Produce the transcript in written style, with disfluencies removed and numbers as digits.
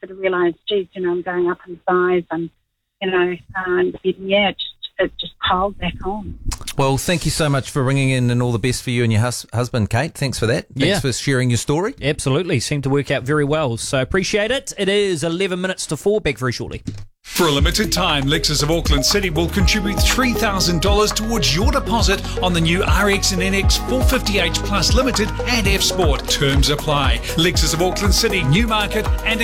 sort of realised, geez, I'm going up in size and, it just piled back on. Well, thank you so much for ringing in, and all the best for you and your husband, Kate. Thanks for that. Thanks for sharing your story. Absolutely. Seemed to work out very well. So appreciate it. It is 11 minutes to 4. Back very shortly. For a limited time, Lexus of Auckland City will contribute $3,000 towards your deposit on the new RX and NX 450h Plus Limited and F Sport. Terms apply. Lexus of Auckland City, Newmarket and